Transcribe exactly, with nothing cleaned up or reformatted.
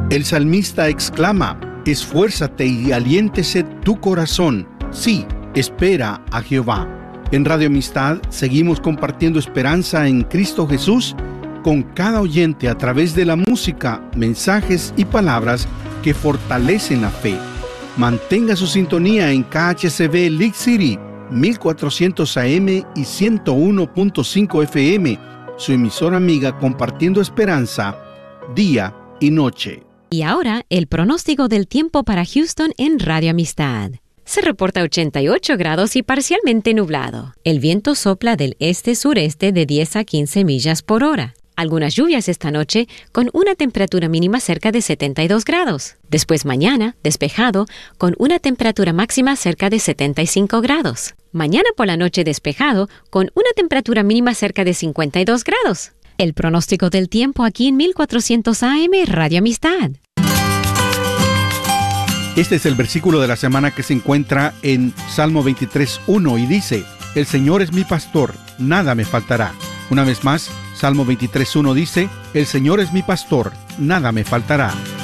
El salmista exclama: esfuérzate y aliéntese tu corazón. Sí, espera a Jehová. En Radio Amistad seguimos compartiendo esperanza en Cristo Jesús con cada oyente a través de la música, mensajes y palabras que fortalecen la fe. Mantenga su sintonía en K H C B League City, mil cuatrocientos A M y ciento uno punto cinco F M, su emisora amiga compartiendo esperanza día y noche. Y ahora, el pronóstico del tiempo para Houston en Radio Amistad. Se reporta ochenta y ocho grados y parcialmente nublado. El viento sopla del este-sureste de diez a quince millas por hora. Algunas lluvias esta noche con una temperatura mínima cerca de setenta y dos grados. Después mañana, despejado, con una temperatura máxima cerca de setenta y cinco grados. Mañana por la noche despejado, con una temperatura mínima cerca de cincuenta y dos grados. El pronóstico del tiempo aquí en mil cuatrocientos A M Radio Amistad. Este es el versículo de la semana que se encuentra en Salmo veintitrés uno y dice: el Señor es mi pastor, nada me faltará. Una vez más, Salmo veintitrés uno dice: el Señor es mi pastor, nada me faltará.